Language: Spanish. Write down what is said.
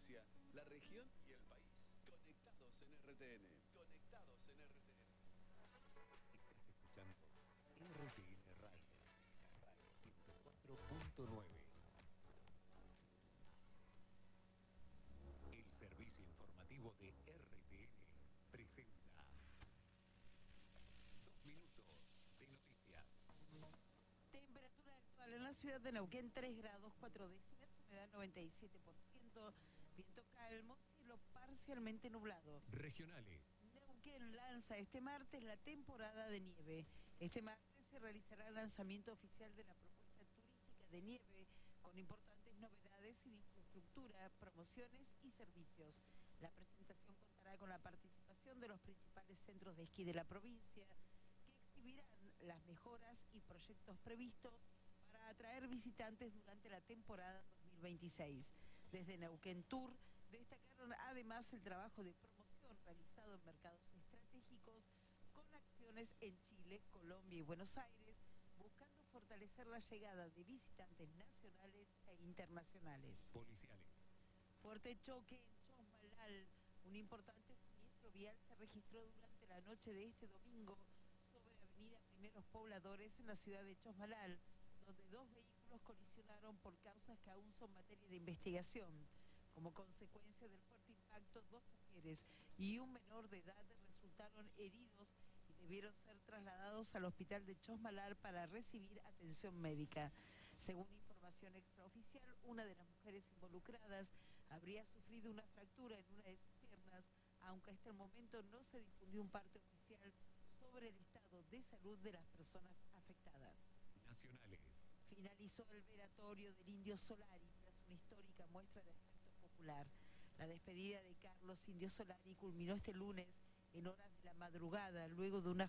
provincia, la región y el país. Conectados en RTN. Conectados en RTN. Estás escuchando RTN Radio 104.9. El servicio informativo de RTN presenta 2 minutos de noticias. Temperatura actual en la ciudad de Neuquén, 3 grados 4 décimas, humedad 97%, viento calmo, cielo parcialmente nublado. Regionales. Neuquén lanza este martes la temporada de nieve. Este martes se realizará el lanzamiento oficial de la propuesta turística de nieve, con importantes novedades en infraestructura, promociones y servicios. La presentación contará con la participación de los principales centros de esquí de la provincia, que exhibirán las mejoras y proyectos previstos para atraer visitantes durante la temporada 2026. Desde Neuquén Tour destacaron además el trabajo de promoción realizado en mercados estratégicos con acciones en Chile, Colombia y Buenos Aires, buscando fortalecer la llegada de visitantes nacionales e internacionales. Policiales. Fuerte choque en Chosmalal. Un importante siniestro vial se registró durante la noche de este domingo sobre Avenida Primeros Pobladores en la ciudad de Chosmalal, donde 2 vehículos colisionaron por causas que aún son materia de investigación. Como consecuencia del fuerte impacto, 2 mujeres y un menor de edad resultaron heridos y debieron ser trasladados al hospital de Chosmalal para recibir atención médica. Según información extraoficial, una de las mujeres involucradas habría sufrido una fractura en una de sus piernas, aunque hasta el momento no se difundió un parte oficial sobre el estado de salud de las personas afectadas. Nacionales. Finalizó el velatorio del Indio Solari tras una histórica muestra de afecto popular. La despedida de Carlos Indio Solari culminó este lunes en horas de la madrugada, luego de una